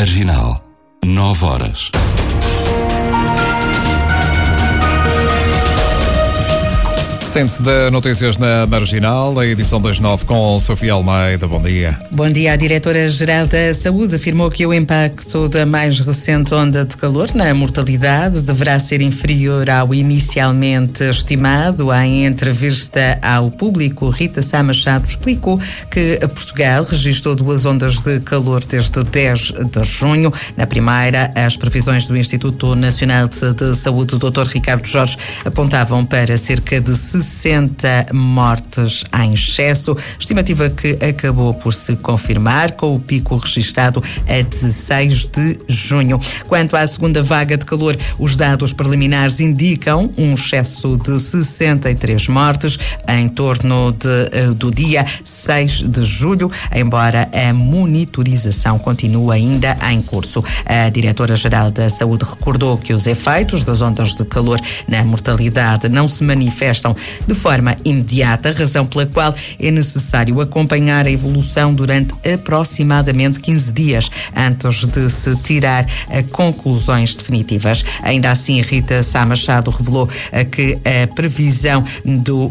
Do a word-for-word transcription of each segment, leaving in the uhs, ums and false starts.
Marginal, nove horas. Centro de Notícias na Marginal, a edição das nove com Sofia Almeida. Bom dia. Bom dia. A Diretora-Geral da Saúde afirmou que o impacto da mais recente onda de calor na mortalidade deverá ser inferior ao inicialmente estimado. Em entrevista ao público, Rita Sá Machado explicou que Portugal registrou duas ondas de calor desde dez de junho. Na primeira, as previsões do Instituto Nacional de Saúde, doutor Ricardo Jorge, apontavam para cerca de sessenta mortes em excesso, estimativa que acabou por se confirmar com o pico registado a dezesseis de junho. Quanto à segunda vaga de calor, os dados preliminares indicam um excesso de sessenta e três mortes em torno de, do dia seis de julho, embora a monitorização continue ainda em curso. A Diretora-Geral da Saúde recordou que os efeitos das ondas de calor na mortalidade não se manifestam de forma imediata, razão pela qual é necessário acompanhar a evolução durante aproximadamente quinze dias antes de se tirar conclusões definitivas. Ainda assim, Rita Sá Machado revelou que a previsão do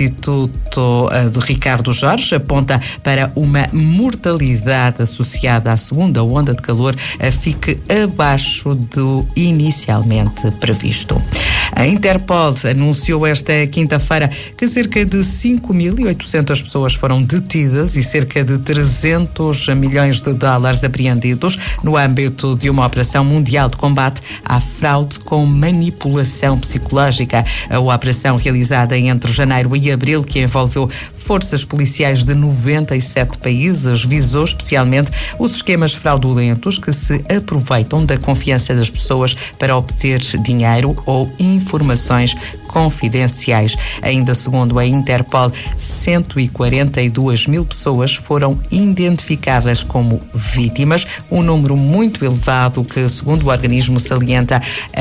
Instituto de Ricardo Jorge aponta para uma mortalidade associada à segunda onda de calor fique abaixo do inicialmente previsto. A Interpol anunciou esta quinta-feira que cerca de cinco mil e oitocentas pessoas foram detidas e cerca de trezentos milhões de dólares apreendidos no âmbito de uma operação mundial de combate à fraude com manipulação psicológica. A operação realizada entre janeiro e abril, que envolveu forças policiais de noventa e sete países, visou especialmente os esquemas fraudulentos que se aproveitam da confiança das pessoas para obter dinheiro ou informações confidenciais. Ainda segundo a Interpol, cento e quarenta e duas mil pessoas foram identificadas como vítimas, um número muito elevado que, segundo o organismo, salienta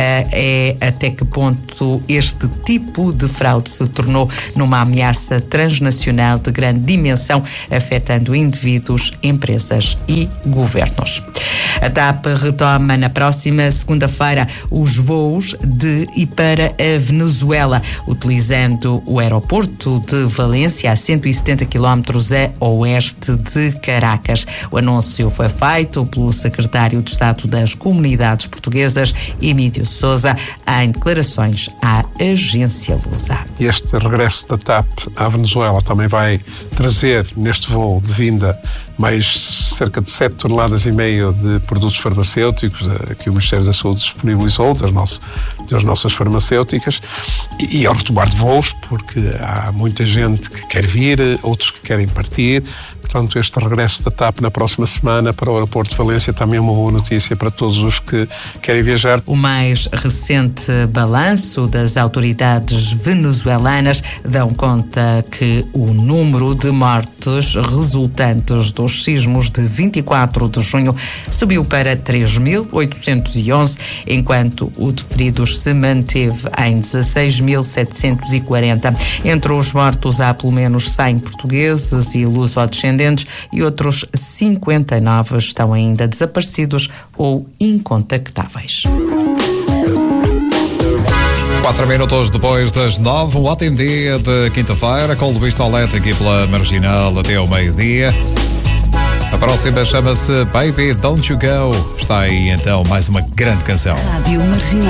é até que ponto este tipo de fraude se tornou numa ameaça transnacional de grande dimensão, afetando indivíduos, empresas e governos. A TAP retoma na próxima segunda-feira os voos de e para a Venezuela, utilizando o aeroporto de Valência, a cento e setenta quilómetros a oeste de Caracas. O anúncio foi feito pelo secretário de Estado das Comunidades Portuguesas, Emílio Sousa, em declarações à agência Lusa. Este regresso da TAP à Venezuela também vai trazer, neste voo de vinda, mais cerca de sete toneladas e meio de produtos farmacêuticos que o Ministério da Saúde disponibilizou das, nosso, das nossas farmacêuticas e, e ao retomar de voos, porque há muita gente que quer vir, outros que querem partir. Portanto, este regresso da TAP na próxima semana para o aeroporto de Valência também é uma boa notícia para todos os que querem viajar. O mais recente balanço das autoridades venezuelanas dão conta que o número de mortes resultantes dos sismos de vinte e quatro de junho subiu para três mil oitocentos e onze, enquanto o de feridos se manteve em dezesseis mil setecentos e quarenta. Entre os mortos há pelo menos cem portugueses e lusodescendentes e outros cinquenta e nove estão ainda desaparecidos ou incontactáveis. Quatro minutos depois das nove, um ótimo dia de quinta-feira, com Luís Tolete aqui pela Marginal até ao meio-dia. A próxima chama-se Baby Don't You Go. Está aí então mais uma grande canção. Rádio Marginal.